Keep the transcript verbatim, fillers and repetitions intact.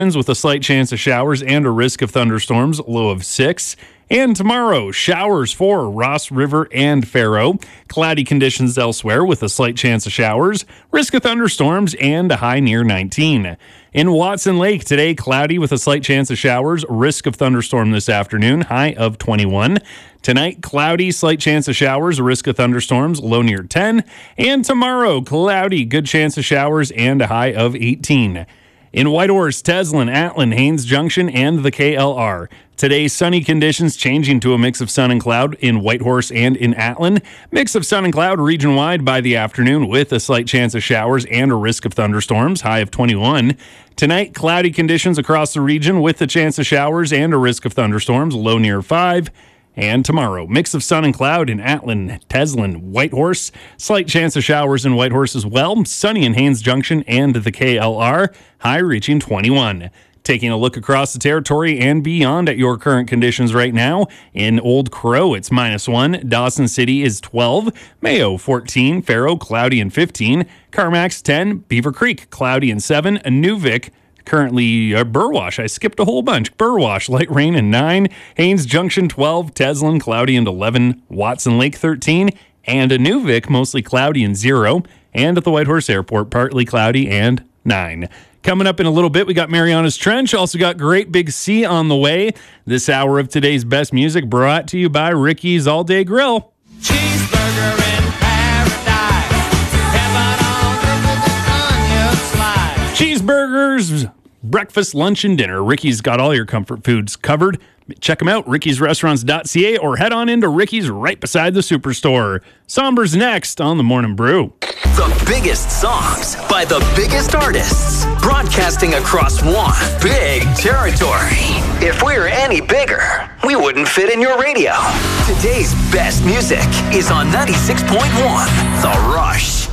with a slight chance of showers and a risk of thunderstorms, low of six. And tomorrow, showers for Ross River and Faro. Cloudy conditions elsewhere with a slight chance of showers, risk of thunderstorms, and a high near nineteen. In Watson Lake today, cloudy with a slight chance of showers, risk of thunderstorm this afternoon, high of twenty-one. Tonight, cloudy, slight chance of showers, risk of thunderstorms, low near ten. And tomorrow, cloudy, good chance of showers, and a high of eighteen. In Whitehorse, Teslin, Atlin, Haynes Junction, and the K L R. Today, sunny conditions changing to a mix of sun and cloud in Whitehorse and in Atlin. Mix of sun and cloud region-wide by the afternoon with a slight chance of showers and a risk of thunderstorms, high of twenty-one. Tonight, cloudy conditions across the region with a chance of showers and a risk of thunderstorms, low near five. And tomorrow, mix of sun and cloud in Atlin, Teslin, Whitehorse. Slight chance of showers in Whitehorse as well. Sunny in Haynes Junction and the K L R. High reaching twenty-one. Taking a look across the territory and beyond at your current conditions right now. In Old Crow, it's minus one. Dawson City is twelve. Mayo, fourteen. Faro, cloudy and fifteen. Carmack's, ten. Beaver Creek, cloudy and seven. Newvik, currently uh, Burwash. I skipped a whole bunch. Burwash, light rain and nine. Haynes Junction, twelve. Teslin, cloudy and eleven. Watson Lake, thirteen. And a Newvik, mostly cloudy and zero. And at the Whitehorse Airport, partly cloudy and nine. Coming up in a little bit, we got Mariana's Trench. Also got Great Big Sea on the way. This hour of today's best music brought to you by Ricky's All Day Grill. Cheeseburger in paradise. Heaven on earth with an onion slice. Cheeseburgers, breakfast, lunch, and dinner. Ricky's got all your comfort foods covered. Check them out, ricky's restaurants dot c a, or head on into Ricky's right beside the Superstore. Somber's next on The Morning Brew. The biggest songs by the biggest artists, broadcasting across one big territory. If we were any bigger, we wouldn't fit in your radio. Today's best music is on ninety-six point one The Rush.